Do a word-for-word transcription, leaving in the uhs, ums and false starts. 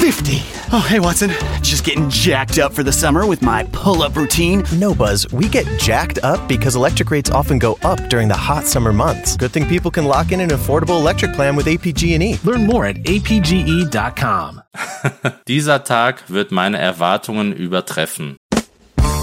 fifty. Oh, hey, Watson. Just getting jacked up for the summer with my pull-up routine. No, Buzz. We get jacked up because electric rates often go up during the hot summer months. Good thing people can lock in an affordable electric plan with A P G and E. Learn more at A P G E dot com. Dieser Tag wird meine Erwartungen übertreffen.